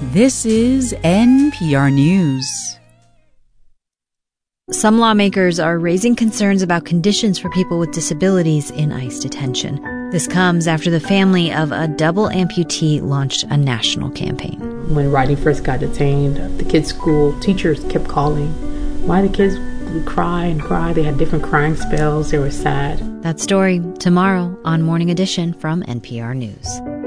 This is NPR News. Some lawmakers are raising concerns about conditions for people with disabilities in ICE detention. This comes after the family of a double amputee launched a national campaign. When Rodney first got detained, the kids' school teachers kept calling. Why the kids would cry and cry. They had different crying spells. They were sad. That story tomorrow on Morning Edition from NPR News.